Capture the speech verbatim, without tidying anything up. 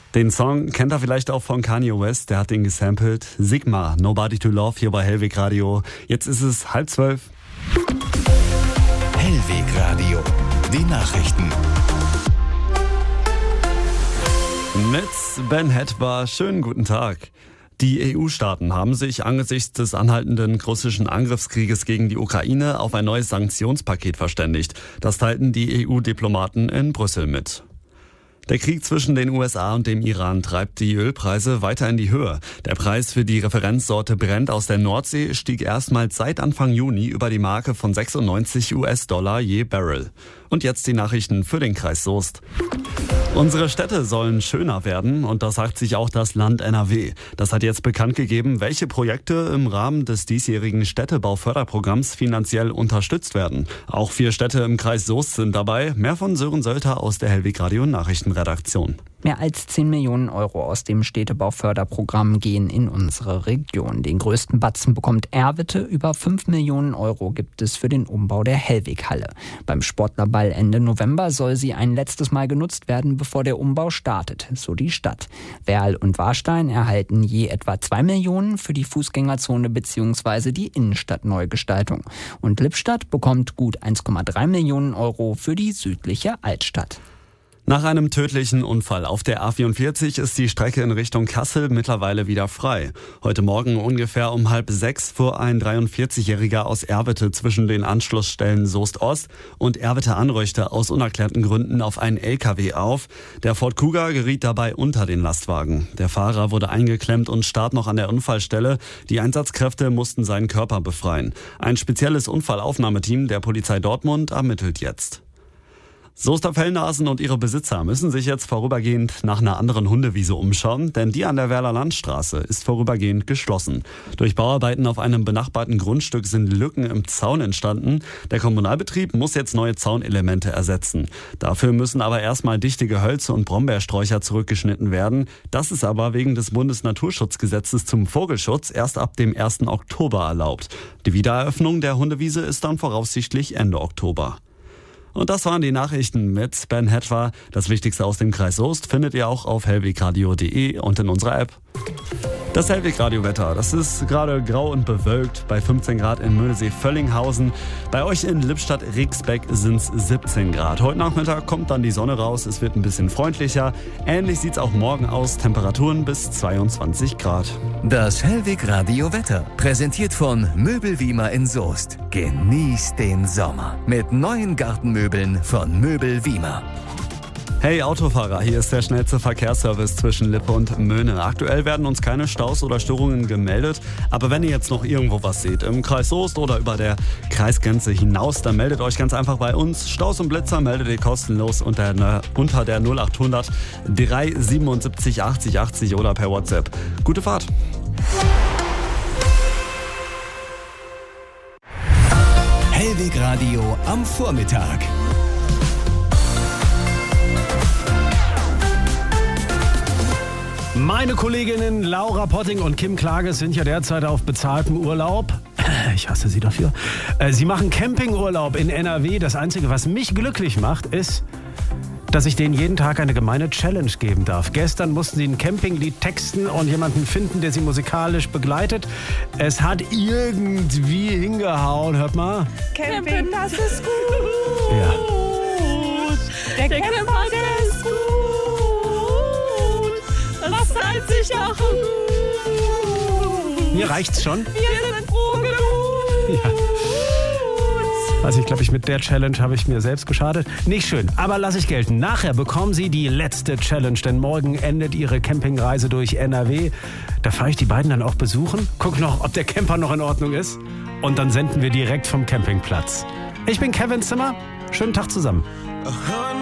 Den Song kennt ihr vielleicht auch von Kanye West, der hat den gesampelt. Sigma, Nobody to Love hier bei Hellweg Radio. Jetzt ist es halb zwölf. Hellweg Radio, die Nachrichten. Mit Ben Hetwa, schönen guten Tag. Die E U-Staaten haben sich angesichts des anhaltenden russischen Angriffskrieges gegen die Ukraine auf ein neues Sanktionspaket verständigt. Das teilten die E U-Diplomaten in Brüssel mit. Der Krieg zwischen den U S A und dem Iran treibt die Ölpreise weiter in die Höhe. Der Preis für die Referenzsorte Brent aus der Nordsee stieg erstmals seit Anfang Juni über die Marke von sechsundneunzig US-Dollar je Barrel. Und jetzt die Nachrichten für den Kreis Soest. Unsere Städte sollen schöner werden und das sagt sich auch das Land N R W. Das hat jetzt bekannt gegeben, welche Projekte im Rahmen des diesjährigen Städtebauförderprogramms finanziell unterstützt werden. Auch vier Städte im Kreis Soest sind dabei. Mehr von Sören Sölter aus der Hellweg Radio Nachrichtenredaktion. Mehr als zehn Millionen Euro aus dem Städtebauförderprogramm gehen in unsere Region. Den größten Batzen bekommt Erwitte. Über fünf Millionen Euro gibt es für den Umbau der Hellweghalle. Beim Sportlerball Ende November soll sie ein letztes Mal genutzt werden, bevor der Umbau startet, so die Stadt. Werl und Warstein erhalten je etwa zwei Millionen für die Fußgängerzone bzw. die Innenstadtneugestaltung. Und Lippstadt bekommt gut eins Komma drei Millionen Euro für die südliche Altstadt. Nach einem tödlichen Unfall auf der A vierundvierzig ist die Strecke in Richtung Kassel mittlerweile wieder frei. Heute Morgen ungefähr um halb sechs fuhr ein dreiundvierzigjähriger aus Erwitte zwischen den Anschlussstellen Soest Ost und Erwitte-Anröchte aus unerklärten Gründen auf einen L K W auf. Der Ford Kuga geriet dabei unter den Lastwagen. Der Fahrer wurde eingeklemmt und starb noch an der Unfallstelle. Die Einsatzkräfte mussten seinen Körper befreien. Ein spezielles Unfallaufnahmeteam der Polizei Dortmund ermittelt jetzt. Soester Fellnasen und ihre Besitzer müssen sich jetzt vorübergehend nach einer anderen Hundewiese umschauen, denn die an der Werler Landstraße ist vorübergehend geschlossen. Durch Bauarbeiten auf einem benachbarten Grundstück sind Lücken im Zaun entstanden. Der Kommunalbetrieb muss jetzt neue Zaunelemente ersetzen. Dafür müssen aber erstmal dichte Gehölze und Brombeersträucher zurückgeschnitten werden. Das ist aber wegen des Bundesnaturschutzgesetzes zum Vogelschutz erst ab dem ersten Oktober erlaubt. Die Wiedereröffnung der Hundewiese ist dann voraussichtlich Ende Oktober. Und das waren die Nachrichten mit Ben Hetwa. Das Wichtigste aus dem Kreis Soest findet ihr auch auf hellwegradio punkt de und in unserer App. Das Hellweg-Radio-Wetter, das ist gerade grau und bewölkt bei fünfzehn Grad in Möhnesee-Völlinghausen. Bei euch in Lippstadt-Rixbeck sind es siebzehn Grad. Heute Nachmittag kommt dann die Sonne raus, es wird ein bisschen freundlicher. Ähnlich sieht es auch morgen aus, Temperaturen bis zweiundzwanzig Grad. Das Hellweg-Radio-Wetter, präsentiert von Möbelwiemer in Soest. Genießt den Sommer mit neuen Gartenmöbeln von Möbelwiemer. Hey Autofahrer, hier ist der schnellste Verkehrsservice zwischen Lippe und Möhne. Aktuell werden uns keine Staus oder Störungen gemeldet, aber wenn ihr jetzt noch irgendwo was seht, im Kreis Soest oder über der Kreisgrenze hinaus, dann meldet euch ganz einfach bei uns. Staus und Blitzer meldet ihr kostenlos unter der, unter der null achthundert drei siebenundsiebzig achtzig achtzig oder per WhatsApp. Gute Fahrt! Hellweg Radio am Vormittag. Meine Kolleginnen Laura Potting und Kim Klages sind ja derzeit auf bezahltem Urlaub. Ich hasse sie dafür. Sie machen Campingurlaub in N R W. Das Einzige, was mich glücklich macht, ist, dass ich denen jeden Tag eine gemeine Challenge geben darf. Gestern mussten sie ein Campinglied texten und jemanden finden, der sie musikalisch begleitet. Es hat irgendwie hingehauen. Hört mal. Camping, das ist gut. Ja. Der, der Camper, der ist gut. Das zahlt sich auch gut. Mir reicht's schon. Wir sind froh genug. Ja. Also ich glaube, ich mit der Challenge habe ich mir selbst geschadet. Nicht schön, aber lasse ich gelten. Nachher bekommen Sie die letzte Challenge, denn morgen endet Ihre Campingreise durch N R W. Da fahre ich die beiden dann auch besuchen, guck noch, ob der Camper noch in Ordnung ist und dann senden wir direkt vom Campingplatz. Ich bin Kevin Zimmer, schönen Tag zusammen.